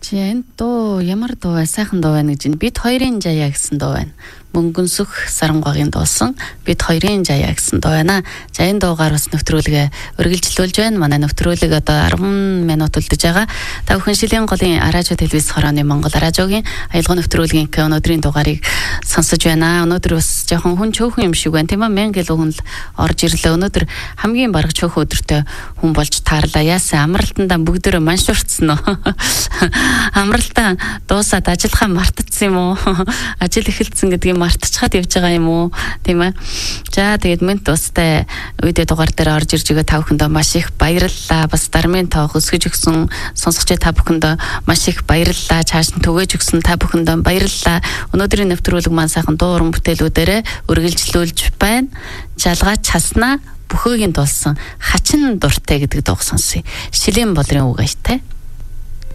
энэ дуу ямар дуу вэ? Сайхан дуу байна гэж байна. Бид хоёрын жаяа гэсэн дуу байна. Мөнгөнсөх Сарангагийн дуусан бид хоёрын жаяа гэсэн дуу байна. За энэ дуугаар бас нэвтрүүлгээ үргэлжлүүлж байна. Манай нэвтрүүлэг одоо 10 минут үлдэж байгаа. Та бүхэн Шилийн голын радио телевиз хорооны Монгол радиогийн аялал нэвтрүүлгийн өнөөдрийн дугаарыг сонсож байна. Өнөөдөр бас жоохон хүн чөөхөн юм шиг байна. Тийм ээ, 1000 хүн л орж ирлээ. Өнөөдөр хамгийн бараг чөөхөн өдөртөө хүн болж таарлаа. Яасан амралтандаа бүгдөө маншуурцсан уу? Амралтаа дуусаад ажиллахаа мартчихсан юм уу? Ажил эхэлсэн гэдгийг мартчихад явж байгаа юм уу? Тийм ээ. За тэгээд минь тустай үедээ дугаар дээр орж ирж байгаа та бүхэндээ маш их баярлалаа. Бас дармын тоог өсгөж өгсөн сонсогч та бүхэндээ маш их баярлалаа. Цааш нь түгээж өгсөн та бүхэндээ баярлалаа. Өнөөдрийн нэвтрүүлэг маань сайхан дуу уран бүтээлүүдээр үргэлжлүүлж байна. Жалгаач хаснаа бүхөөгийн дулсан хачин дуртай гэдэг дууг сонсъё. Шилийн болрын үг аятай.